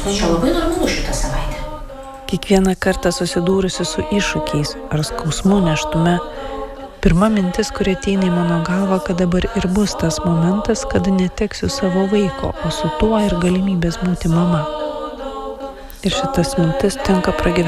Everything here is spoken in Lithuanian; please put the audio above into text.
čia labai normalu šitą savaitę. Kiekvieną kartą susidūrusi su iššūkiais ar skausmu nėštume, pirma mintis, kuri ateina į mano galvą, kad dabar ir bus tas momentas, kada neteksiu savo vaiko, o su tuo ir galimybės būti mama. Ir šitas mintis tenka pragyventi